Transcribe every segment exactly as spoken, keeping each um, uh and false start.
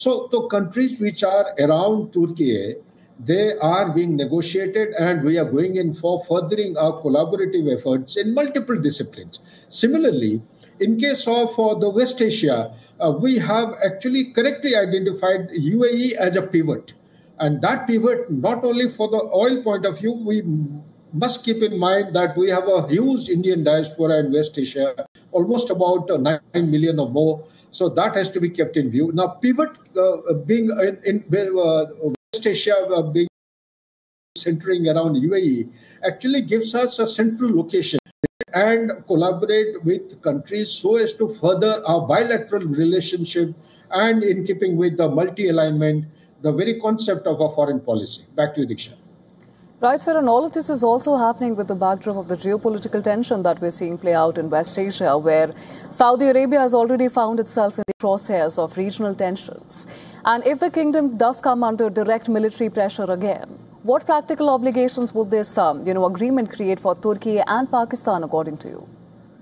So the countries which are around Turkey, they are being negotiated, and we are going in for furthering our collaborative efforts in multiple disciplines. Similarly, in case of uh, the West Asia, uh, we have actually correctly identified U A E as a pivot. And that pivot, not only for the oil point of view, we must keep in mind that we have a huge Indian diaspora in West Asia, almost about uh, nine million or more. So that has to be kept in view. Now, pivot uh, being in, in uh, West Asia, uh, being centering around U A E, actually gives us a central location and collaborate with countries so as to further our bilateral relationship and in keeping with the multi-alignment, the very concept of a foreign policy. Back to you, Diksha. Right, sir, and all of this is also happening with the backdrop of the geopolitical tension that we're seeing play out in West Asia, where Saudi Arabia has already found itself in the crosshairs of regional tensions. And if the kingdom does come under direct military pressure again, what practical obligations would this um, you know, agreement create for Turkey and Pakistan, according to you?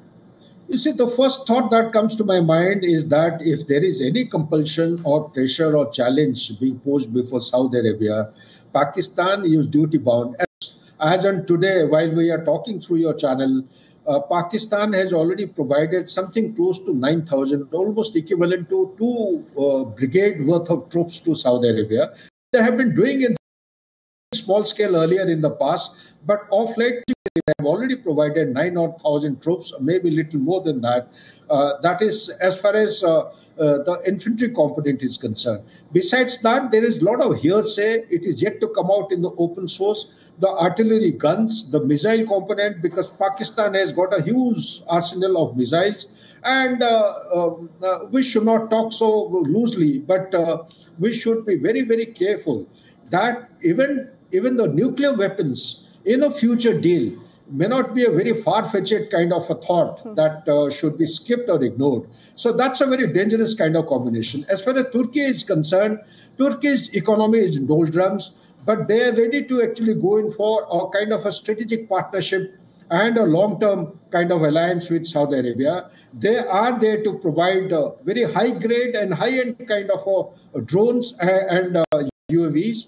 You see, the first thought that comes to my mind is that if there is any compulsion or pressure or challenge being posed before Saudi Arabia, Pakistan is duty bound. As, as on today, while we are talking through your channel, uh, Pakistan has already provided something close to nine thousand, almost equivalent to two uh, brigade worth of troops to Saudi Arabia. They have been doing it small scale earlier in the past, but of late they have already provided nine thousand troops, maybe a little more than that. Uh, that is as far as uh, uh, the infantry component is concerned. Besides that, there is a lot of hearsay. It is yet to come out in the open source. The artillery guns, the missile component, because Pakistan has got a huge arsenal of missiles. And uh, uh, we should not talk so loosely, but uh, we should be very, very careful that even, even the nuclear weapons in a future deal may not be a very far-fetched kind of a thought hmm. that uh, should be skipped or ignored. So that's a very dangerous kind of combination. As far as Turkey is concerned, Turkey's economy is in doldrums, but they are ready to actually go in for a kind of a strategic partnership and a long-term kind of alliance with Saudi Arabia. They are there to provide uh, very high-grade and high-end kind of uh, drones and, and uh, U A Vs.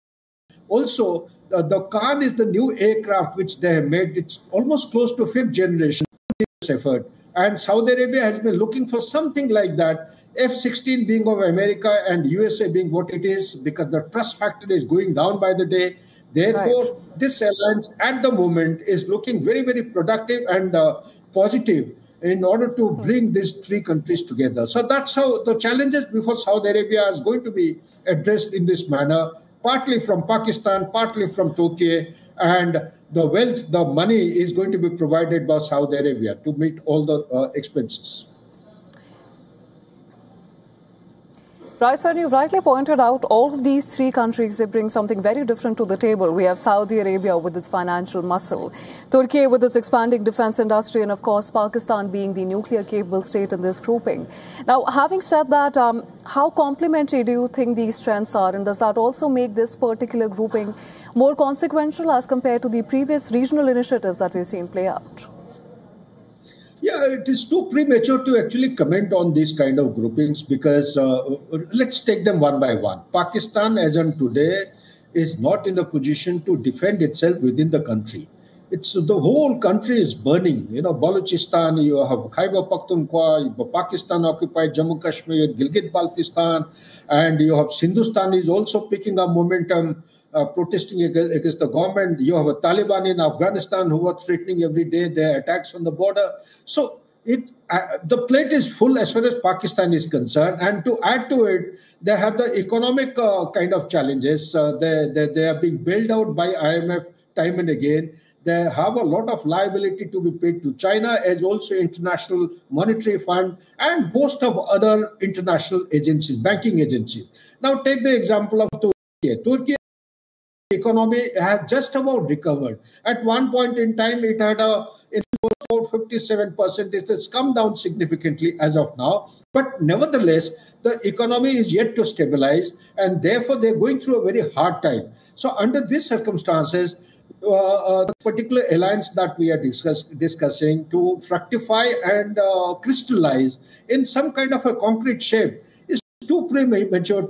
Also, uh, the Khan is the new aircraft which they have made. It's almost close to fifth generation effort. And Saudi Arabia has been looking for something like that, F sixteen being of America and U S A being what it is, because the trust factor is going down by the day. Therefore, right. this alliance at the moment is looking very, very productive and uh, positive in order to bring these three countries together. So that's how the challenges before Saudi Arabia is going to be addressed in this manner, partly from Pakistan, partly from Turkey, and the wealth, the money is going to be provided by Saudi Arabia to meet all the uh, expenses. Right, sir, you rightly pointed out all of these three countries, they bring something very different to the table. We have Saudi Arabia with its financial muscle, Turkey with its expanding defense industry, and of course, Pakistan being the nuclear capable state in this grouping. Now, having said that, um, how complementary do you think these strengths are? And does that also make this particular grouping more consequential as compared to the previous regional initiatives that we've seen play out? Yeah, it is too premature to actually comment on these kind of groupings because uh, let's take them one by one. Pakistan, as on today, is not in a position to defend itself within the country. It's the whole country is burning. You know, Balochistan, you have Khyber Pakhtunkhwa, Pakistan occupied Jammu Kashmir, Gilgit-Baltistan, and you have Hindustan is also picking up momentum. Uh, protesting against, against the government. You have a Taliban in Afghanistan who are threatening every day their attacks on the border. So it uh, the plate is full as far as Pakistan is concerned. And to add to it, they have the economic uh, kind of challenges. Uh, they, they, they are being bailed out by I M F time and again. They have a lot of liability to be paid to China as also International Monetary Fund and host of other international agencies, banking agencies. Now take the example of Turkey. Turkey economy has just about recovered. At one point in time, it had a it was about fifty-seven percent. It has come down significantly as of now. But nevertheless, the economy is yet to stabilize, and therefore they're going through a very hard time. So under these circumstances, uh, uh, the particular alliance that we are discuss, discussing to fructify and uh, crystallize in some kind of a concrete shape too premature